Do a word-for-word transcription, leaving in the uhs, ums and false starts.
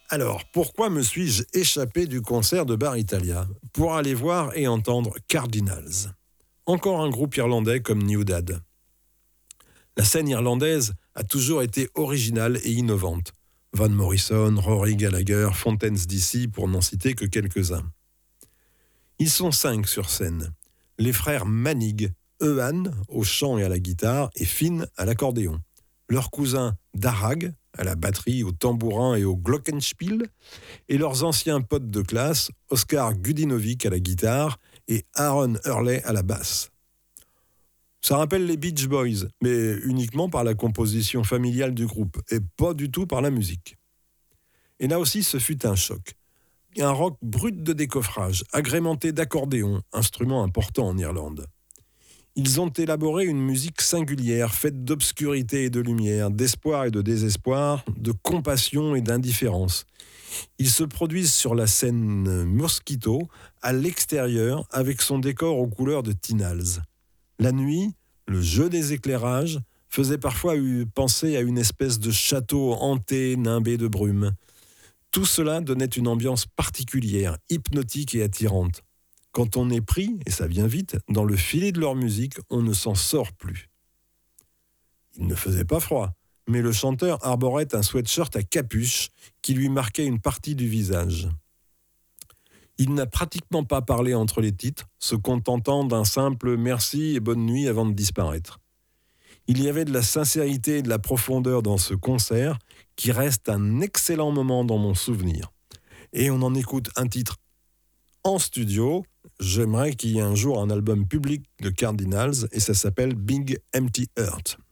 Alors, pourquoi me suis-je échappé du concert de Bar Italia pour aller voir et entendre Cardinals? Encore un groupe irlandais comme New Dad. La scène irlandaise a toujours été originale et innovante. Van Morrison, Rory Gallagher, Fontaines D C, pour n'en citer que quelques-uns. Ils sont cinq sur scène. Les frères Manning, Ewan au chant et à la guitare et Finn à l'accordéon. Leur cousin Darragh à la batterie, au tambourin et au glockenspiel, et leurs anciens potes de classe, Oscar Gudinovic à la guitare et Aaron Hurley à la basse. Ça rappelle les Beach Boys, mais uniquement par la composition familiale du groupe, et pas du tout par la musique. Et là aussi, ce fut un choc. Un rock brut de décoffrage, agrémenté d'accordéon, instrument important en Irlande. Ils ont élaboré une musique singulière, faite d'obscurité et de lumière, d'espoir et de désespoir, de compassion et d'indifférence. Ils se produisent sur la scène Mosquito, à l'extérieur, avec son décor aux couleurs de Tinals. La nuit, le jeu des éclairages faisait parfois penser à une espèce de château hanté, nimbé de brume. Tout cela donnait une ambiance particulière, hypnotique et attirante. Quand on est pris, et ça vient vite, dans le filet de leur musique, on ne s'en sort plus. Il ne faisait pas froid, mais le chanteur arborait un sweatshirt à capuche qui lui marquait une partie du visage. Il n'a pratiquement pas parlé entre les titres, se contentant d'un simple « merci et bonne nuit » avant de disparaître. Il y avait de la sincérité et de la profondeur dans ce concert qui reste un excellent moment dans mon souvenir. Et on en écoute un titre en studio. J'aimerais qu'il y ait un jour un album public de Cardinals et ça s'appelle Big Empty Earth.